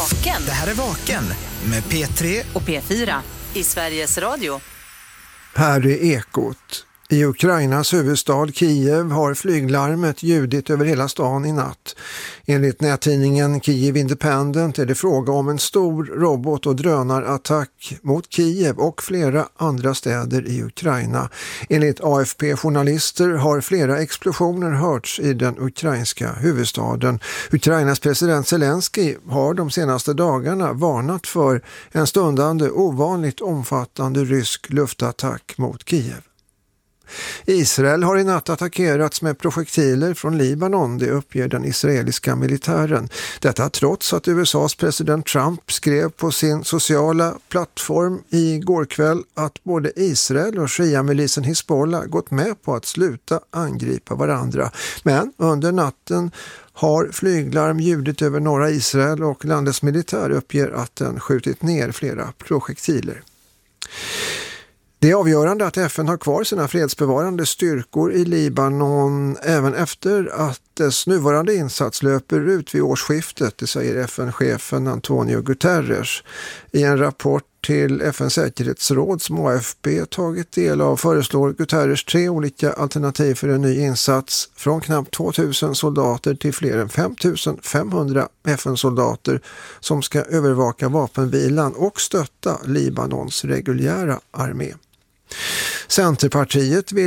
Vaken. Det här är Vaken med P3 och P4 i Sveriges Radio. Här är Ekot. I Ukrainas huvudstad Kiev har flyglarmet ljudit över hela stan i natt. Enligt nättidningen Kiev Independent är det fråga om en stor robot- och drönarattack mot Kiev och flera andra städer i Ukraina. Enligt AFP-journalister har flera explosioner hörts i den ukrainska huvudstaden. Ukrainas president Zelensky har de senaste dagarna varnat för en stundande ovanligt omfattande rysk luftattack mot Kiev. Israel har i natt attackerats med projektiler från Libanon, det uppger den israeliska militären. Detta trots att USAs president Trump skrev på sin sociala plattform igår kväll att både Israel och Shia-milisen Hezbollah gått med på att sluta angripa varandra. Men under natten har flyglarm ljudit över norra Israel och landets militär uppger att den skjutit ner flera projektiler. Det är avgörande att FN har kvar sina fredsbevarande styrkor i Libanon även efter att dess nuvarande insats löper ut vid årsskiftet, det säger FN-chefen Antonio Guterres. I en rapport till FNs säkerhetsråd som AFP tagit del av föreslår Guterres 3 olika alternativ för en ny insats, från knappt 2000 soldater till fler än 5500 FN-soldater som ska övervaka vapenvilan och stötta Libanons reguljära armé. Centerpartiet vill